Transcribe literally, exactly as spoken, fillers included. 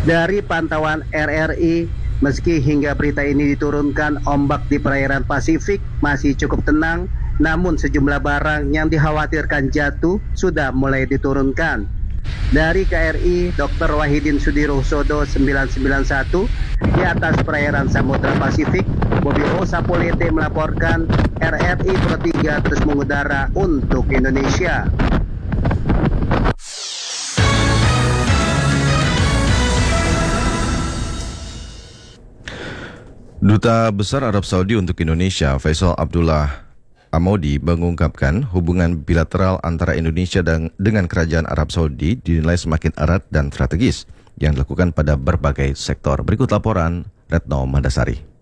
Dari pantauan R R I, meski hingga berita ini diturunkan, ombak di perairan Pasifik masih cukup tenang, namun sejumlah barang yang dikhawatirkan jatuh sudah mulai diturunkan. Dari K R I, Doktor Wahidin Sudirohusodo sembilan sembilan satu, di atas perairan Samudra Pasifik, Bobby Sapolete melaporkan R R I Pro tiga terus mengudara untuk Indonesia. Duta Besar Arab Saudi untuk Indonesia, Faisal Abdullah Amodi, mengungkapkan hubungan bilateral antara Indonesia dan dengan Kerajaan Arab Saudi dinilai semakin erat dan strategis yang dilakukan pada berbagai sektor. Berikut laporan Retno Mandasari.